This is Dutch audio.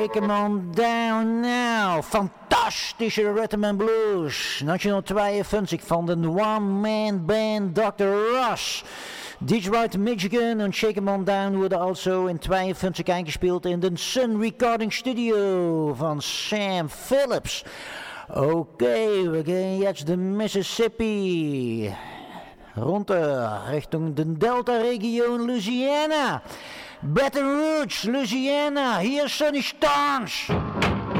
Shake 'em on down now. Fantastische rhythm and blues. 1952 van de one-man band Dr. Ross. Detroit, Michigan en Shake 'em on down worden also in 52 eingespeeld in de Sun Recording Studio van Sam Phillips. Oké, we gaan jetzt de Mississippi. Runter Richtung de Delta-Region Louisiana. Baton Rouge, Louisiana. Hier is Sonny Starnes.